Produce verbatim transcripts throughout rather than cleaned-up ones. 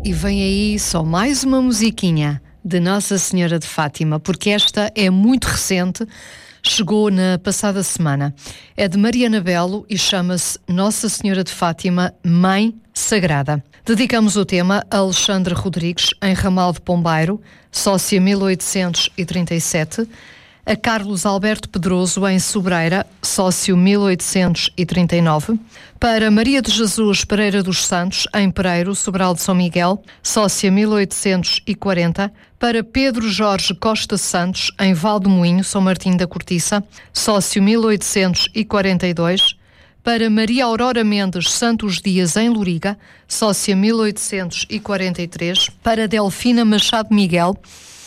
E vem aí só mais uma musiquinha de Nossa Senhora de Fátima, porque esta é muito recente, chegou na passada semana. É de Mariana Belo e chama-se Nossa Senhora de Fátima, Mãe Sagrada. Dedicamos o tema a Alexandre Rodrigues, em Ramal de Pombeiro, sócia mil oitocentos e trinta e sete, a Carlos Alberto Pedroso, em Sobreira, sócio mil oitocentos e trinta e nove, para Maria de Jesus Pereira dos Santos, em Pereiro, Sobral de São Miguel, sócia mil oitocentos e quarenta, para Pedro Jorge Costa Santos, em Valdemoinho, São Martinho da Cortiça, sócio mil oitocentos e quarenta e dois, para Maria Aurora Mendes Santos Dias, em Loriga, sócia mil oitocentos e quarenta e três, para Delfina Machado Miguel,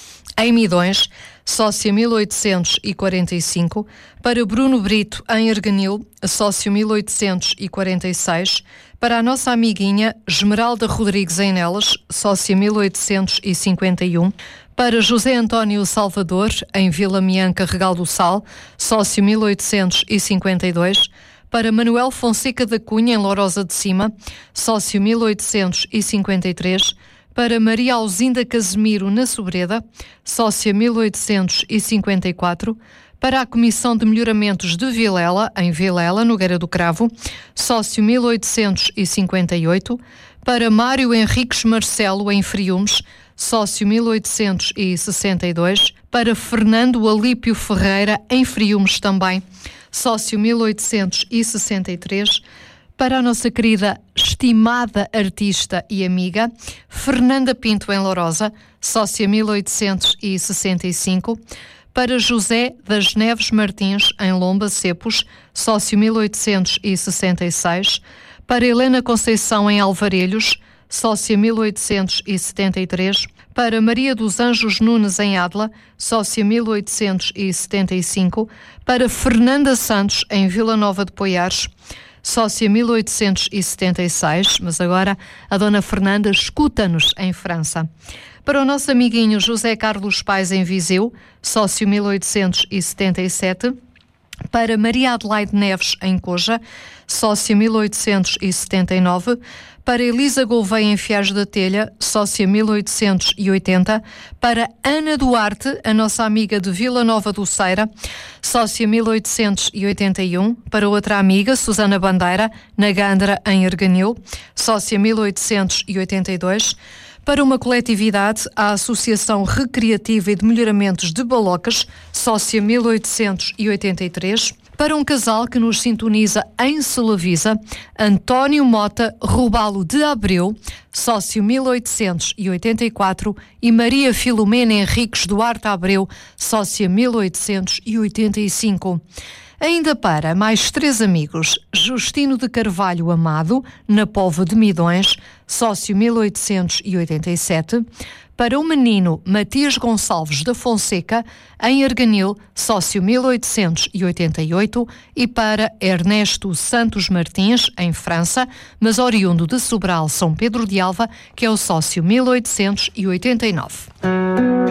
em Midões, sócia mil oitocentos e quarenta e cinco, para Bruno Brito, em Erganil, sócio mil oitocentos e quarenta e seis, para a nossa amiguinha Esmeralda Rodrigues, em Nelas, sócia mil oitocentos e cinquenta e um, para José António Salvador, em Vila Mianca, Regal do Sal, sócio mil oitocentos e cinquenta e dois, para Manuel Fonseca da Cunha, em Lourosa de Cima, sócio mil oitocentos e cinquenta e três, para Maria Alzinda Casemiro, na Sobreda, sócia mil oitocentos e cinquenta e quatro, para a Comissão de Melhoramentos de Vilela, em Vilela, Nogueira do Cravo, sócio mil oitocentos e cinquenta e oito, para Mário Henriques Marcelo, em Friumes, sócio mil oitocentos e sessenta e dois, para Fernando Alípio Ferreira, em Friumes também, sócio mil oitocentos e sessenta e três, para a nossa querida, estimada artista e amiga Fernanda Pinto, em Lourosa, sócia mil oitocentos e sessenta e cinco, para José das Neves Martins, em Lomba, Cepos, sócio mil oitocentos e sessenta e seis, para Helena Conceição, em Alvarelhos, sócia mil oitocentos e setenta e três, para Maria dos Anjos Nunes, em Adla, sócia mil oitocentos e setenta e cinco, para Fernanda Santos, em Vila Nova de Poiares, sócia mil oitocentos e setenta e seis, mas agora a Dona Fernanda escuta-nos em França. Para o nosso amiguinho José Carlos Pais, em Viseu, sócio mil oitocentos e setenta e sete, para Maria Adelaide Neves, em Coja, sócia mil oitocentos e setenta e nove, para Elisa Gouveia, em Fiares da Telha, sócia mil oitocentos e oitenta, para Ana Duarte, a nossa amiga de Vila Nova do Ceira, sócia mil oitocentos e oitenta e um, para outra amiga, Susana Bandeira, na Gandra, em Erganil, sócia mil oitocentos e oitenta e dois, para uma coletividade, a Associação Recreativa e de Melhoramentos de Balocas, sócia mil oitocentos e oitenta e três, para um casal que nos sintoniza em Solavisa, António Mota Rubalo de Abreu, sócio mil oitocentos e oitenta e quatro, e Maria Filomena Henriques Duarte Abreu, sócia mil oitocentos e oitenta e cinco. Ainda para mais três amigos, Justino de Carvalho Amado, na Póvoa de Midões, sócio mil oitocentos e oitenta e sete, para o menino Matias Gonçalves da Fonseca, em Erganil, sócio mil oitocentos e oitenta e oito, e para Ernesto Santos Martins, em França, mas oriundo de Sobral, São Pedro de Alva, que é o sócio mil oitocentos e oitenta e nove.